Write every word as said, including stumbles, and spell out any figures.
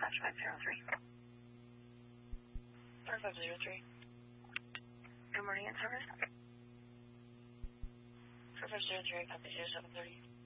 dispatch five zero three. Star five zero three. Good morning, in service. Star five zero three, copy zero seven thirty.